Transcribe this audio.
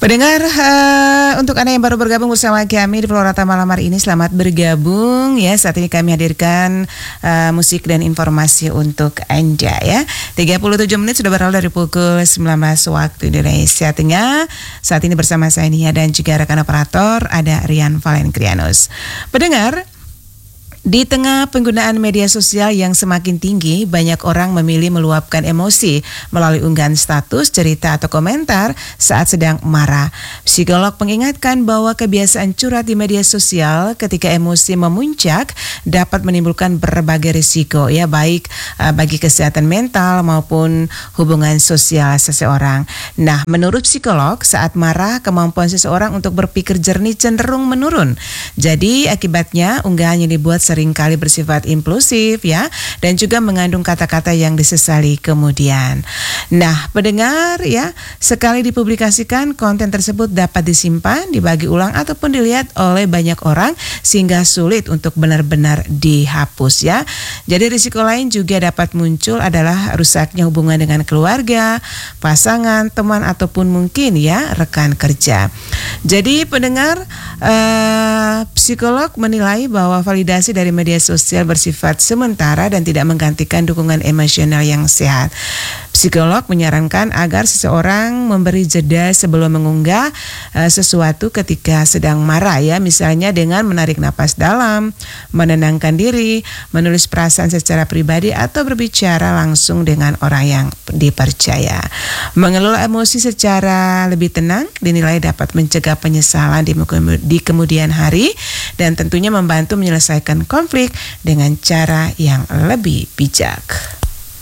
Pendengar, untuk Anda yang baru bergabung bersama kami di Florata Malam hari ini, selamat bergabung ya. Saat ini kami hadirkan musik dan informasi untuk Anda ya. 37 menit sudah berlalu dari pukul 19 waktu Indonesia Tengah. Saat ini bersama saya Nia dan juga rekan operator ada Rian Valenkrianus. Pendengar, di tengah penggunaan media sosial yang semakin tinggi, banyak orang memilih meluapkan emosi melalui unggahan status, cerita, atau komentar saat sedang marah. Psikolog mengingatkan bahwa kebiasaan curhat di media sosial ketika emosi memuncak dapat menimbulkan berbagai risiko, ya, baik bagi kesehatan mental maupun hubungan sosial seseorang. Nah, menurut psikolog, saat marah, kemampuan seseorang untuk berpikir jernih cenderung menurun. Jadi, akibatnya unggahan yang dibuat seringkali bersifat impulsif ya, dan juga mengandung kata-kata yang disesali kemudian. Nah, pendengar ya, sekali dipublikasikan, konten tersebut dapat disimpan, dibagi ulang ataupun dilihat oleh banyak orang sehingga sulit untuk benar-benar dihapus ya. Jadi risiko lain juga dapat muncul adalah rusaknya hubungan dengan keluarga, pasangan, teman ataupun mungkin ya rekan kerja. Jadi pendengar, psikolog menilai bahwa validasi dari media sosial bersifat sementara dan tidak menggantikan dukungan emosional yang sehat. Psikolog menyarankan agar seseorang memberi jeda sebelum mengunggah sesuatu ketika sedang marah ya, misalnya dengan menarik napas dalam, menenangkan diri, menulis perasaan secara pribadi atau berbicara langsung dengan orang yang dipercaya. Mengelola emosi secara lebih tenang dinilai dapat mencegah penyesalan di kemudian hari dan tentunya membantu menyelesaikan konflik dengan cara yang lebih bijak.